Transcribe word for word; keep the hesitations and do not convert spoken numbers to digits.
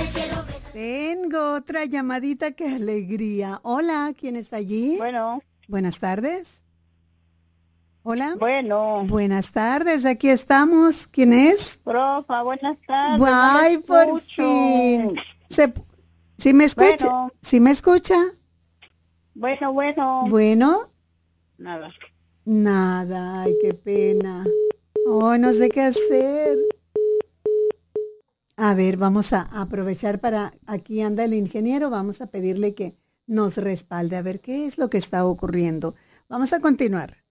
Tengo otra llamadita, qué alegría. Hola, ¿quién está allí? Bueno, Buenas tardes. Hola. bueno, Buenas tardes, aquí estamos. ¿Quién es? profa, buenas tardes, no le Guay, por escucho. fin. Se, ¿Sí me escucha? Bueno, ¿Sí me escucha? bueno, bueno, Bueno, nada. nada, ay, qué pena. Oh, no sé qué hacer. A ver, vamos a aprovechar para, aquí anda el ingeniero, vamos a pedirle que nos respalde a ver qué es lo que está ocurriendo. Vamos a continuar.